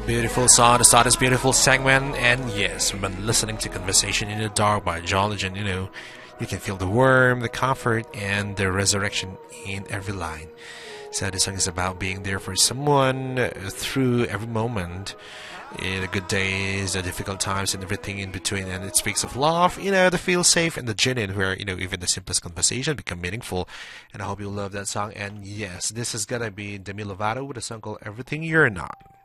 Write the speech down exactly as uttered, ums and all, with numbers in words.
Beautiful song to start this beautiful segment. And yes, we've been listening to Conversation in the Dark by John Legend. You know, you can feel the warmth, the comfort, and the resurrection in every line. So this song is about being there for someone through every moment, the good days, the difficult times, and everything in between. And it speaks of love, you know, to feel safe and the genuine, where, you know, even the simplest conversation become meaningful. And I hope you love that song. And yes, this is gonna be Demi Lovato with a song called Everything You're Not.